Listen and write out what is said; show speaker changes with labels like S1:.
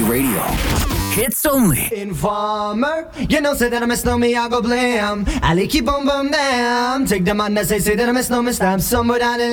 S1: Radio. Hits only.
S2: Informer, you know, say that I miss no me, I go blam. Ali keep on bum damn. Take them on that say that I miss no me, stab somewhere down in